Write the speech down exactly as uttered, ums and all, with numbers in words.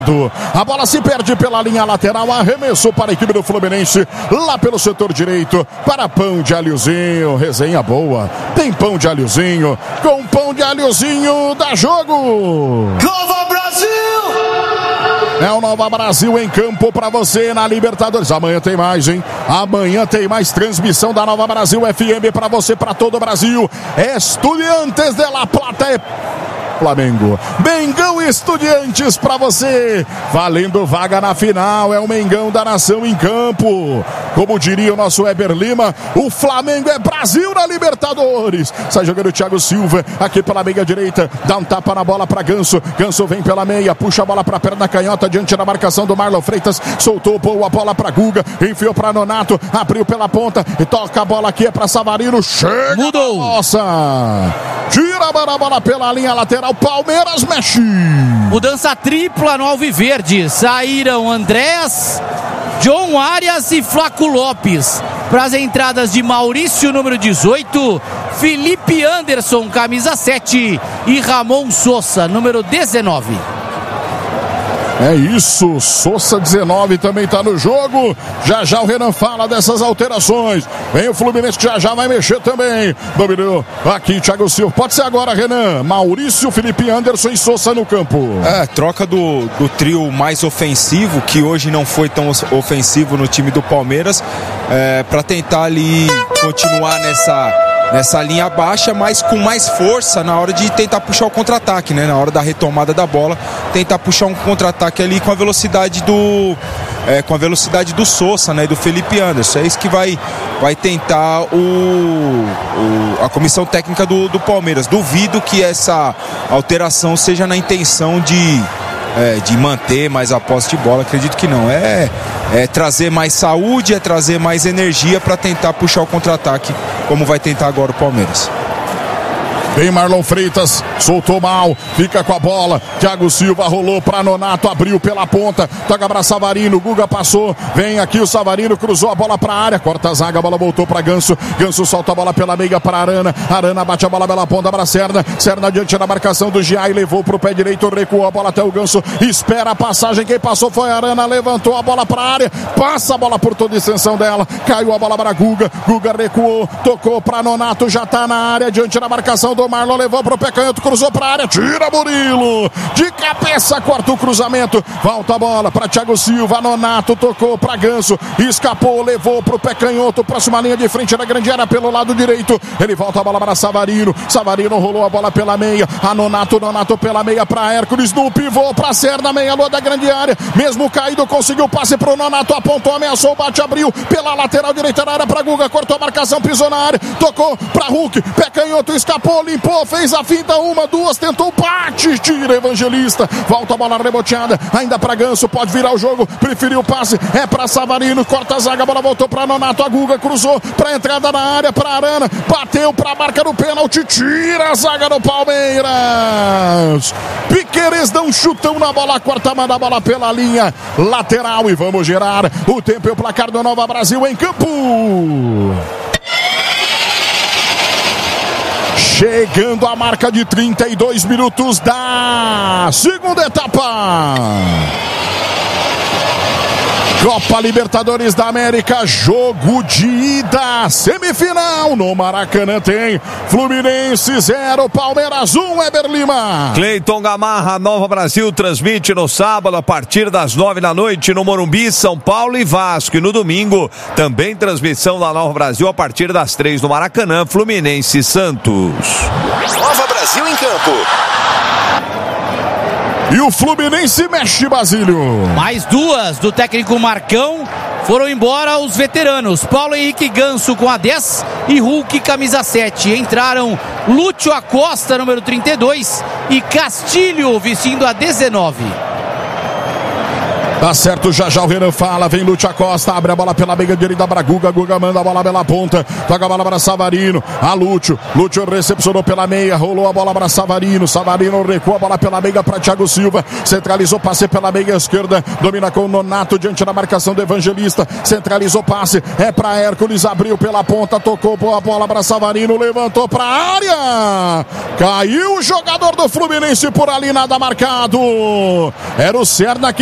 A bola se perde pela linha lateral, arremessou para a equipe do Fluminense, lá pelo setor direito, para pão de alhozinho, resenha boa, tem pão de alhozinho, com pão de alhozinho dá jogo! Nova Brasil! É o Nova Brasil em campo para você na Libertadores. Amanhã tem mais, hein? Amanhã tem mais transmissão da Nova Brasil F M para você, para todo o Brasil. Estudiantes de La Plata é Flamengo. Mengão e Estudiantes para você. Valendo vaga na final. É o Mengão da nação em campo. Como diria o nosso Weber Lima, o Flamengo é Brasil na Libertadores. Sai jogando o Thiago Silva aqui pela meia direita. Dá um tapa na bola para Ganso. Ganso vem pela meia. Puxa a bola para a perna canhota diante da marcação do Marlon Freitas. Soltou boa bola para Guga. Enfiou para Nonato. Abriu pela ponta. E toca a bola aqui é para Savarino. Chega. Mudou. Nossa. Tira a bola pela linha lateral. Palmeiras mexe. Mudança tripla no Alviverde. Saíram Andrés, John Arias e Flaco Lopes. Para as entradas de Maurício, número dezoito, Felipe Anderson, camisa sete, e Ramon Sosa, número dezenove. É isso, Sosa dezenove também está no jogo. Já já o Renan fala dessas alterações. Vem o Fluminense que já já vai mexer também. Dominou aqui Thiago Silva. Pode ser agora, Renan. Maurício, Felipe Anderson e Sosa no campo. É, troca do, do trio mais ofensivo, que hoje não foi tão ofensivo no time do Palmeiras, é, para tentar ali continuar nessa... nessa linha baixa, mas com mais força na hora de tentar puxar o contra-ataque, né? Na hora da retomada da bola, tentar puxar um contra-ataque ali com a velocidade do é, com a velocidade do Sosa, né? E do Felipe Anderson. É isso que vai, vai tentar o, o, a comissão técnica do, do Palmeiras. Duvido que essa alteração seja na intenção de É, de manter mais a posse de bola, acredito que não. É, é trazer mais saúde, é trazer mais energia para tentar puxar o contra-ataque, como vai tentar agora o Palmeiras. Vem Marlon Freitas, soltou mal, fica com a bola. Thiago Silva rolou para Nonato, abriu pela ponta, toca para Savarino, Guga passou, vem aqui o Savarino, cruzou a bola para a área, corta a zaga, a bola voltou para Ganso, Ganso solta a bola pela meia para Arana, Arana bate a bola pela ponta para Serna, Serna diante da marcação do Giai, levou para o pé direito, recuou a bola até o Ganso, espera a passagem, quem passou foi a Arana, levantou a bola para a área, passa a bola por toda a extensão dela, caiu a bola para Guga, Guga recuou, tocou para Nonato, já está na área, diante da marcação do Marlon, levou para o pé canhoto, cruzou para a área, tira Murilo, de cabeça, corta o cruzamento, volta a bola para Thiago Silva, Nonato tocou para Ganso, escapou, levou para o pé canhoto, próxima linha de frente da grande área pelo lado direito, ele volta a bola para Savarino, Savarino rolou a bola pela meia, a Nonato, Nonato pela meia para Hércules, no pivô para Serna, meia lua da grande área, mesmo caído, conseguiu passe para o Nonato, apontou, ameaçou, bate, abriu, pela lateral direita da área para Guga, cortou a marcação, pisou na área, tocou para Hulk, pé canhoto, escapou, limpou, fez a finta, uma, duas, tentou, bate, tira Evangelista, volta a bola reboteada, ainda para Ganso, pode virar o jogo, preferiu o passe, é para Savarino, corta a zaga, a bola voltou para Nonato, a Guga cruzou para entrada na área, para Arana, bateu para a marca do pênalti, tira a zaga do Palmeiras. Piqueires dá um chutão na bola, corta, manda a bola pela linha lateral e vamos gerar o tempo e o placar do Nova Brasil em campo. Chegando a marca de trinta e dois minutos da segunda etapa. Copa Libertadores da América, jogo de ida, semifinal no Maracanã tem Fluminense zero, Palmeiras um, Weber Lima. Cleiton Gamarra, Nova Brasil transmite no sábado a partir das nove da noite no Morumbi, São Paulo e Vasco, e no domingo também transmissão da Nova Brasil a partir das três no Maracanã, Fluminense e Santos. Nova Brasil em campo. E o Fluminense mexe, Basílio. Mais duas do técnico Marcão. Foram embora os veteranos. Paulo Henrique Ganso com a dez e Hulk camisa sete. Entraram Lúcio Acosta, número trinta e dois, e Castilho vestindo a dezenove. Tá certo, já já o Renan fala, vem Lúcio Acosta, abre a bola pela meia direita para Guga, Guga manda a bola pela ponta, toca a bola para Savarino, a Lúcio, Lúcio recepcionou pela meia, rolou a bola para Savarino, Savarino recua a bola pela meia para Thiago Silva, centralizou passe pela meia esquerda, domina com o Nonato diante da marcação do Evangelista, centralizou passe, é para Hércules, abriu pela ponta, tocou a bola para Savarino, levantou para a área, caiu o jogador do Fluminense por ali, nada marcado, era o Serna que